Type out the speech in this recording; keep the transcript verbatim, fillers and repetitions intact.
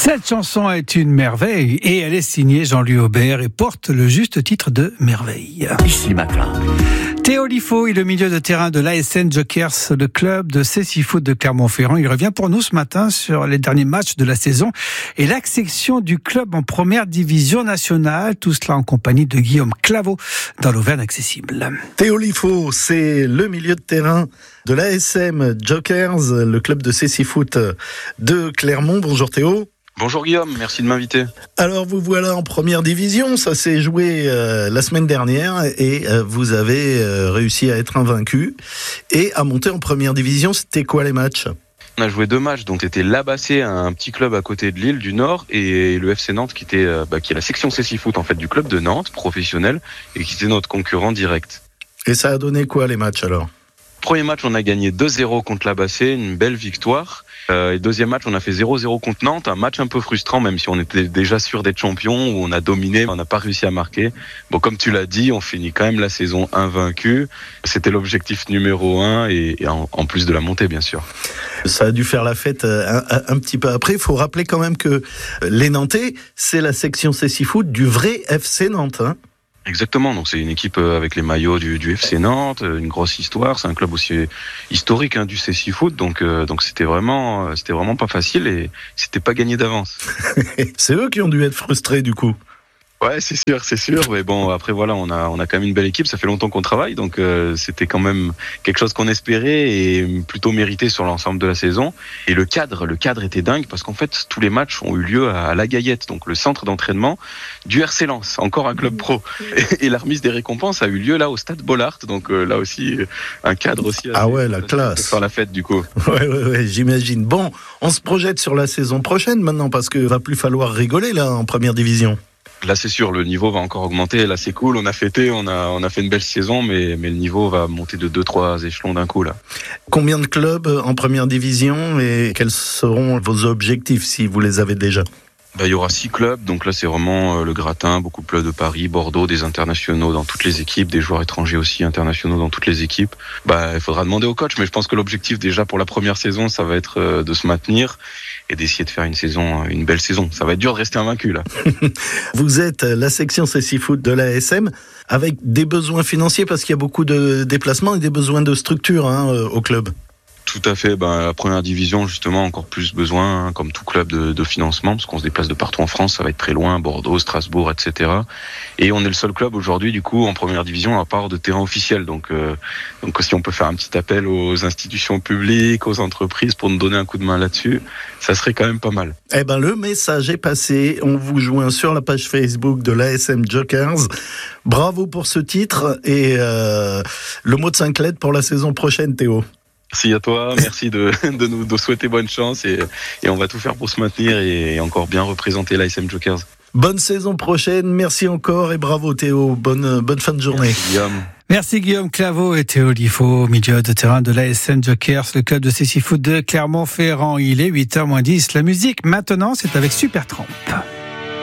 Cette chanson est une merveille et elle est signée Jean-Louis Aubert et porte le juste titre de merveille. Ici Matin. Théo Lifo est le milieu de terrain de l'A S N Jokers, le club de Cécifoot de Clermont-Ferrand. Il revient pour nous ce matin sur les derniers matchs de la saison et l'accession du club en première division nationale. Tout cela en compagnie de Guillaume Claveau dans l'Auvergne accessible. Théo Lifo, c'est le milieu de terrain de l'A S M Jokers, le club de Cécifoot de Clermont. Bonjour Théo. Bonjour Guillaume, merci de m'inviter. Alors vous voilà en première division, ça s'est joué euh, la semaine dernière et euh, vous avez euh, réussi à être invaincu et à monter en première division. C'était quoi les matchs ? On a joué deux matchs, donc c'était l'Abassé, un petit club à côté de Lille du Nord, et le F C Nantes qui était euh, bah, qui est la section Cécifoot en fait du club de Nantes, professionnel, et qui était notre concurrent direct. Et ça a donné quoi les matchs alors ? Premier match, on a gagné deux zéro contre l'Abassé, une belle victoire. Euh, et deuxième match, on a fait zéro zéro contre Nantes, un match un peu frustrant, même si on était déjà sûr d'être champion, où on a dominé, on n'a pas réussi à marquer. Bon, comme tu l'as dit, on finit quand même la saison invaincu. C'était l'objectif numéro un, et, et en, en plus de la montée, bien sûr. Ça a dû faire la fête un, un, un petit peu après. Il faut rappeler quand même que les Nantais, c'est la section Cécifoot du vrai F C Nantes, hein. Exactement, donc c'est une équipe avec les maillots du, du F C Nantes, une grosse histoire, c'est un club aussi historique hein, du Cécifoot, donc euh, donc c'était vraiment c'était vraiment pas facile et c'était pas gagné d'avance. C'est eux qui ont dû être frustrés du coup. Ouais, c'est sûr, c'est sûr. Mais bon, après voilà, on a on a quand même une belle équipe. Ça fait longtemps qu'on travaille, donc euh, c'était quand même quelque chose qu'on espérait et plutôt mérité sur l'ensemble de la saison. Et le cadre, le cadre était dingue parce qu'en fait tous les matchs ont eu lieu à La Gaillette, donc le centre d'entraînement du R C Lens, encore un club pro. Et, et la remise des récompenses a eu lieu là au Stade Bollaert, donc euh, là aussi un cadre aussi. Ah ouais, la classe. Faire la fête du coup. Ouais, ouais, ouais, j'imagine. Bon, on se projette sur la saison prochaine maintenant parce que va plus falloir rigoler là en première division. Là, c'est sûr, le niveau va encore augmenter. Là, c'est cool. On a fêté, on a, on a fait une belle saison, mais, mais le niveau va monter de deux, trois échelons d'un coup, là. Combien de clubs en première division et quels seront vos objectifs si vous les avez déjà ? Bah, il y aura six clubs. Donc là, c'est vraiment euh, le gratin. Beaucoup de clubs de Paris, Bordeaux, des internationaux dans toutes les équipes, des joueurs étrangers aussi internationaux dans toutes les équipes. Bah, il faudra demander au coach, mais je pense que l'objectif déjà pour la première saison, ça va être euh, de se maintenir et d'essayer de faire une saison, une belle saison. Ça va être dur de rester invaincu, là. Vous êtes la section Cécifoot de l'A S M avec des besoins financiers parce qu'il y a beaucoup de déplacements et des besoins de structure hein, au club. Tout à fait. Ben, la première division, justement, encore plus besoin, hein, comme tout club, de, de financement, parce qu'on se déplace de partout en France, ça va être très loin, Bordeaux, Strasbourg, et cetera. Et on est le seul club aujourd'hui, du coup, en première division, à part de terrain officiel. Donc, euh, donc si on peut faire un petit appel aux institutions publiques, aux entreprises pour nous donner un coup de main là-dessus, ça serait quand même pas mal. Eh ben, le message est passé. On vous joint sur la page Facebook de l'A S M Jokers. Bravo pour ce titre et euh, le mot de cinq lettres pour la saison prochaine, Théo. Merci à toi, merci de, de nous de souhaiter bonne chance et, et on va tout faire pour se maintenir et encore bien représenter l'A S M Jokers. Bonne saison prochaine, merci encore et bravo Théo, bonne, bonne fin de journée. Merci Guillaume. Merci Guillaume Claveau et Théo Lifo, milieu de terrain de l'A S N Jokers, le club de Cécifoot de Clermont-Ferrand. Il est huit heures moins dix. La musique maintenant, c'est avec Supertramp.